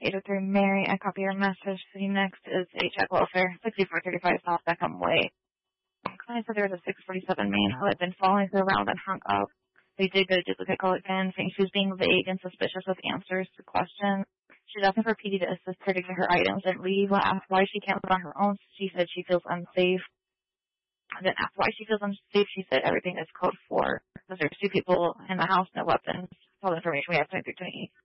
803 Mary. I copy your message. See next is a check welfare, 6435 South Beckham Way. Client said there was a 647 main who had been following her around and hung up. They did get a duplicate call again, saying she was being vague and suspicious with answers to questions. She was asking for PD to assist her to get her items and leave. When asked why she can't live on her own, she said she feels unsafe. And then asked why she feels unsafe, she said everything is code 4. Because there's 2 people in the house, no weapons. That's all the information we have, 2328.